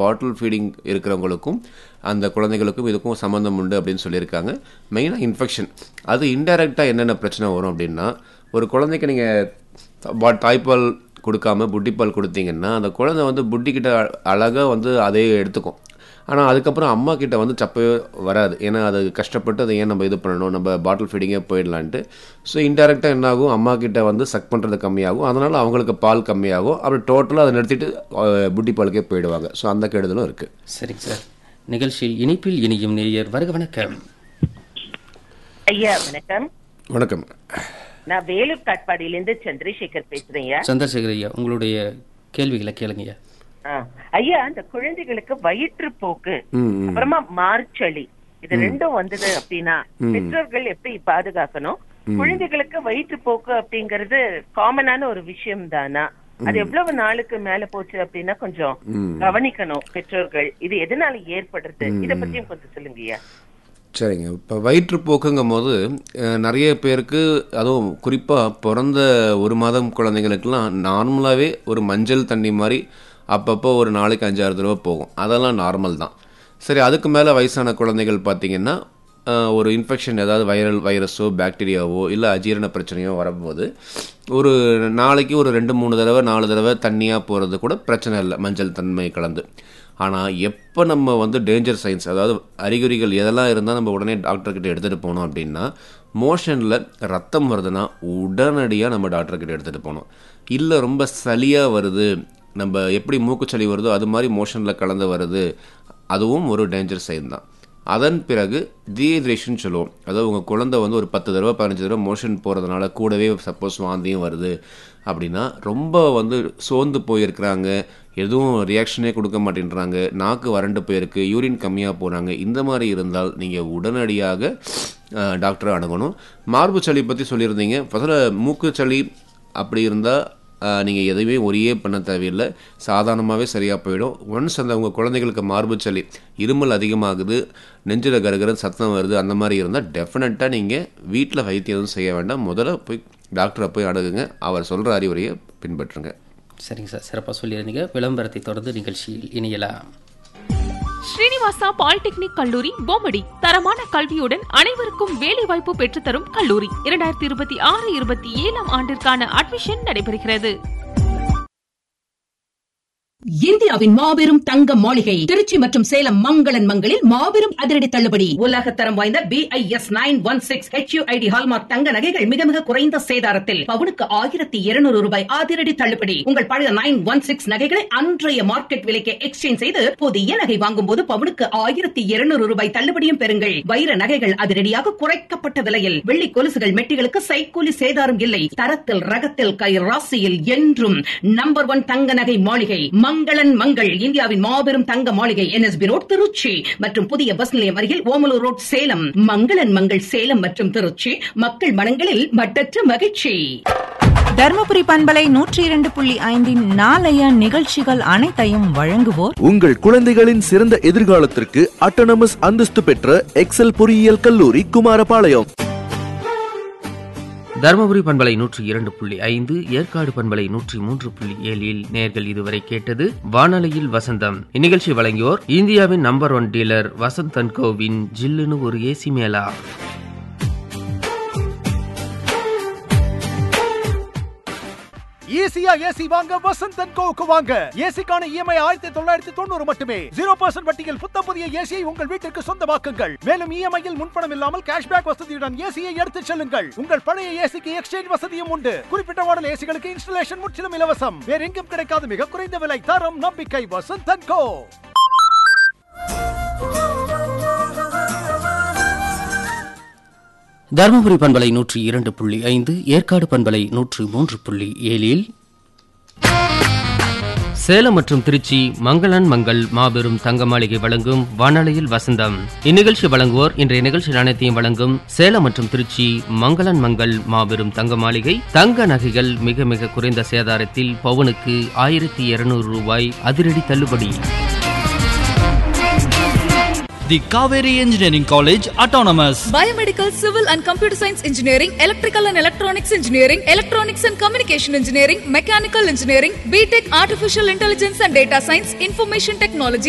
பாட்டில் feeding இருக்கிறவங்களுக்கும் அந்த குழந்தைகளுக்கும் இதுக்கும் சம்மந்தம் உண்டு அப்படின்னு சொல்லியிருக்காங்க. மெயினாக இன்ஃபெக்ஷன், அது இன்டைரக்டாக என்னென்ன பிரச்சனை வரும் அப்படின்னா, ஒரு குழந்தைக்கு நீங்கள் தாய்ப்பால் கொடுக்காம புட்டிப்பால் கொடுத்தீங்கன்னா அந்த குழந்தை வந்து புட்டிக்கிட்ட அழகாக அதே எடுத்துக்கும். ஆனால் அதுக்கப்புறம் அம்மா கிட்ட சப்பவே வராது. ஏன்னா அது கஷ்டப்பட்டு அதை ஏன் நம்ம இது பண்ணணும், நம்ம பாட்டில் ஃபீடிங்கே போயிடலான்ட்டு. ஸோ இன்டெரக்டாக என்னாகும், அம்மா கிட்ட சக் பண்ணுறது கம்மியாகும், அதனால் அவங்களுக்கு பால் கம்மியாகும். அப்படி டோட்டலாக அதை நிறுத்திட்டு புட்டி பாலுக்கே போயிடுவாங்க. ஸோ அந்த கெடுதலும் இருக்குது. சரிங்க சார். நிகழ்ச்சியில் இணைப்பில் இணையும் நேயர் வருக. வணக்கம் ஐயா. வணக்கம். வணக்கம். நான் வேலூர் காட்பாடியிலிருந்து சந்திரசேகர் பேசுறேன். சந்திரசேகர் ஐயா, உங்களுடைய கேள்விகளை கேளுங்க. ஐயா, அந்த குழந்தைகளுக்கு வயிற்றுப்போக்கு அப்புறமா மார்ச்சளி இது ரெண்டும் வந்தது அப்படின்னா பெற்றோர்கள் எப்படி பாதுகாக்கணும்? குழந்தைகளுக்கு வயிற்றுப்போக்கு அப்படிங்கறது காமனான ஒரு விஷயம் தானா? அது எவ்வளவு நாளுக்கு மேல போச்சு அப்படின்னா கொஞ்சம் கவனிக்கணும் பெற்றோர்கள். இது எதனால ஏற்படுறது, இதை பத்தியும் கொஞ்சம் சொல்லுங்கய்யா. சரிங்க. இப்போ வயிற்றுப்போக்குங்கும் போது நிறைய பேருக்கு, அதுவும் குறிப்பாக பிறந்த 1 மாதம் குழந்தைங்களுக்கெல்லாம் நார்மலாகவே ஒரு மஞ்சள் தண்ணி மாதிரி அப்பப்போ ஒரு நாளைக்கு 5-6 தடவை போகும். அதெல்லாம் நார்மல் தான். சரி, அதுக்கு மேலே வயசான குழந்தைகள் பார்த்திங்கன்னா ஒரு இன்ஃபெக்ஷன், ஏதாவது வைரஸோ பாக்டீரியாவோ இல்லை அஜீரண பிரச்சனையோ வரும்போது ஒரு நாளைக்கு ஒரு 2-3 தடவை 4 தடவை தண்ணியாக போகிறது கூட பிரச்சனை இல்லை, மஞ்சள் தன்மை கலந்து. ஆனால் எப்போ நம்ம டேஞ்சர் சைன்ஸ், அதாவது அறிகுறிகள் எதெல்லாம் இருந்தால் நம்ம உடனே டாக்டர்கிட்ட எடுத்துகிட்டு போனோம் அப்படின்னா, மோஷனில் ரத்தம் வருதுன்னா உடனடியாக நம்ம டாக்டர்கிட்ட எடுத்துகிட்டு போகணும். இல்லை ரொம்ப சளியாக வருது, நம்ம எப்படி மூக்குச்சளி வருதோ அது மாதிரி மோஷனில் கலந்து வருது, அதுவும் ஒரு டேஞ்சர் சைன் தான். அதன் பிறகு டீஹைட்ரேஷன் சொல்லுவோம். அதாவது உங்கள் குழந்தை ஒரு 10 தடவை 15 தடவை மோஷன் போகிறதுனால கூடவே சப்போஸ் வாந்தியும் வருது அப்படின்னா, ரொம்ப சோர்ந்து போயிருக்கிறாங்க, எதுவும் ரியாக்ஷனே கொடுக்க மாட்டேன்றாங்க, நாக்கு வறண்டு போயிருக்கு, யூரின் கம்மியாக போகிறாங்க, இந்த மாதிரி இருந்தால் நீங்கள் உடனடியாக டாக்டரை அணுகணும். மார்பு சளி பற்றி சொல்லியிருந்தீங்க. ஃபஸ்ட்டில் மூக்கு சளி அப்படி இருந்தால் நீங்கள் எதுவுமே ஒரே பண்ண தேவையில்லை, சாதாரணமாகவே சரியாக போயிடும். ஒன்ஸ் உங்கள் குழந்தைகளுக்கு மார்பு சளி, இருமல் அதிகமாகுது, நெஞ்சில் கருகிற சத்தம் வருது, அந்த மாதிரி இருந்தால் டெஃபினட்டாக நீங்கள் வீட்டில் வைத்தியம் எதுவும் செய்ய வேண்டாம், முதல்ல போய் டாக்டரை போய் அணுகுங்க, அவர் சொல்கிற அறிவுரையை பின்பற்றுங்க. சரிங்க சார், சிறப்பாக சொல்லியிருந்தீங்க. விளம்பரத்தை தொடர்ந்து நிகழ்ச்சியில் இணையலாம். ஸ்ரீனிவாசா பாலிடெக்னிக் கல்லூரி பொம்மடி, தரமான கல்வியுடன் அனைவருக்கும் வேலை வாய்ப்பு பெற்றுத்தரும் கல்லூரி. 2026-27 ஆண்டிற்கான அட்மிஷன் நடைபெறுகிறது. இந்தியாவின் மாபெரும் தங்க மாளிகை திருச்சி மற்றும் சேலம் மங்களன் மங்களில் மாபெரும் அதிரடி தள்ளுபடி. உலகத்தரம் வாய்ந்த BIS 916 HUID ஹால்மார்க் தங்க நகைகள் மிக மிக குறைந்த சேதாரத்தில் பவுனுக்கு 1200 ரூபாய் அதிரடி தள்ளுபடி. உங்கள் பழைய 916 நகைகளை அன்றைய மார்க்கெட் விலைக்கு எக்ஸ்சேஞ்ச் செய்து புதிய நகை வாங்கும் போது பவுனுக்கு 1200 ரூபாய் தள்ளுபடியும் பெறுங்கள். வைர நகைகள் அதிரடியாக குறைக்கப்பட்ட விலையில், வெள்ளி கொலுசுகள் மெட்டிகளுக்கு சைக்கூலி சேதாரம் இல்லை. தரத்தில் ரகத்தில் கை ராசியில் என்றும் நம்பர் 1 தங்க நகை மாளிகை மங்களன் மங்கள். இந்தியாவின் மாபெரும் தங்க மாளிகை NSB ரோட் திருச்சி மற்றும் புதிய பஸ் நிலையம் அருகில் ஓமலூர் ரோட் சேலம். மங்களன் மங்கள் சேலம் மற்றும் திருச்சி, மக்கள் மனங்களில் மட்டற்ற மகிழ்ச்சி. தர்மபுரி பண்பலை 102.5 நாளைய நிகழ்ச்சிகள் அனைத்தையும் வழங்குவோர் உங்கள் குழந்தைகளின் சிறந்த எதிர்காலத்திற்கு அட்டானமஸ் அந்தஸ்து பெற்ற எக்ஸல் பொறியியல் கல்லூரி குமாரபாளையம். தர்மபுரி பண்பலை 102.5, ஏற்காடு பண்பலை 103.7 நேர்கள் இதுவரை கேட்டது வானொலியில் வசந்தம். இந்நிகழ்ச்சி வழங்கியோர் இந்தியாவின் number 1 dealer Vasanth and CoWIN ஜில்லுன்னு ஒரு ஏசி மேலா. ஈஸியா ஏசி வாங்க வசந்த் அண்ட் கோவுக்கு வாங்க. ஏசிக்கான EMI 1990 மட்டுமே. 0% வட்டியில் புத்தம் புதிய ஏசியை உங்கள் வீட்டிற்கு சொந்தமாக்குங்கள். மேலும் EMI-யில் முன்பணம் இல்லாமல் கேஷ்பேக் வசதியுடன் ஏசியை எடுத்துச் செல்லுங்கள். உங்கள் பழைய ஏசிக்கு எக்ஸ்சேஞ்ச் வசதியும் உண்டு. குறிப்பிட்ட மாடல் ஏசிகளுக்கு இன்ஸ்டலேஷன் முற்றிலும் இலவசம். வேற எங்கும் கிடைக்காத மிக குறைந்த விலை, தரம், நம்பிக்கை வசந்த் அண்ட் கோ. தர்மபுரி பண்பலை 102.5, ஏற்காடு பண்பலை 103.7 சேலம் மற்றும் திருச்சி மங்களன் மங்கள் மாபெரும் தங்க மாளிகை வழங்கும் வானொலியில் வசந்தம். இந்நிகழ்ச்சி வழங்குவோர் இன்றைய நிகழ்ச்சி அனைத்தையும் வழங்கும் சேலம் மற்றும் திருச்சி மங்களன் மங்கள் மாபெரும் தங்க மாளிகை. தங்க நகைகள் மிக மிக குறைந்த சேதாரத்தில் பவுனுக்கு 1200 ரூபாய் அதிரடி தள்ளுபடி. The Kaveri Engineering College Autonomous. Biomedical, Civil and Computer Science Engineering, Electrical and Electronics Engineering, Electronics and Communication Engineering, Mechanical Engineering, BTech Artificial Intelligence and Data Science, Information Technology,